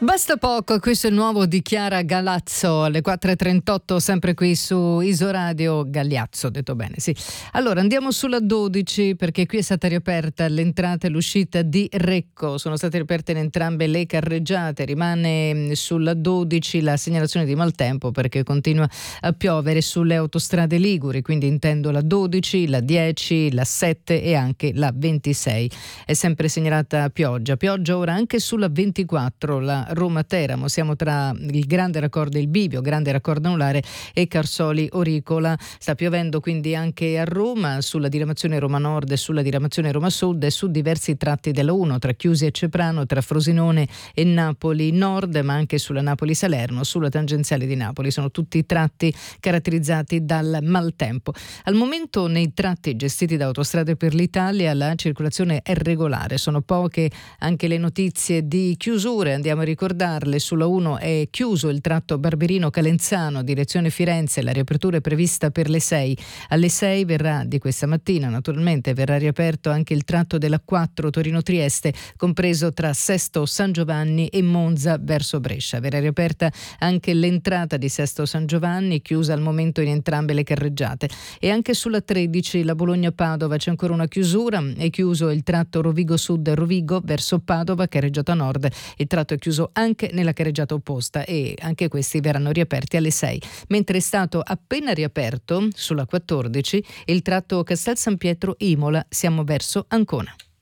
Basta poco, questo è il nuovo di Chiara Gallazzo alle 4.38, sempre qui su Isoradio. Gagliazzo, detto bene, sì. Allora andiamo sulla 12 perché qui è stata riaperta l'entrata e l'uscita di Recco, sono state riaperte in entrambe le carreggiate, rimane sulla 12 la segnalazione di maltempo perché continua a piovere sulle autostrade liguri, quindi intendo la 12, la 10, la 7 e anche la 26. È sempre segnalata pioggia ora anche sulla 24, la Roma-Teramo, siamo tra il grande raccordo il Bivio, grande raccordo anulare e Carsoli-Oricola. Sta piovendo quindi anche a Roma, sulla diramazione Roma Nord e sulla diramazione Roma Sud e su diversi tratti della 1, tra Chiusi e Ceprano, tra Frosinone e Napoli Nord, ma anche sulla Napoli-Salerno, sulla tangenziale di Napoli. Sono tutti tratti caratterizzati dal maltempo. Al momento nei tratti gestiti da Autostrade per l'Italia la circolazione è regolare, sono poche anche le notizie di chiusure, andiamo a ricordarle. Sulla 1 è chiuso il tratto Barberino-Calenzano direzione Firenze, la riapertura è prevista per le 6. Alle 6 di questa mattina naturalmente verrà riaperto anche il tratto della 4 Torino-Trieste, compreso tra Sesto San Giovanni e Monza verso Brescia. Verrà riaperta anche l'entrata di Sesto San Giovanni, chiusa al momento in entrambe le carreggiate. E anche sulla 13 la Bologna-Padova c'è ancora una chiusura, è chiuso il tratto Rovigo Sud-Rovigo verso Padova, carreggiata nord. Il tratto è chiuso anche nella carreggiata opposta e anche questi verranno riaperti alle 6. Mentre è stato appena riaperto sulla 14 il tratto Castel San Pietro-Imola, siamo verso Ancona.